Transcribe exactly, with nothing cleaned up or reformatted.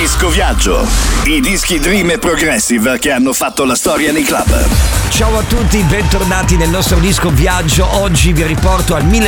Disco Viaggio, i dischi Dream e Progressive che hanno fatto la storia nei club. Ciao a tutti, bentornati nel nostro disco viaggio. Oggi vi riporto al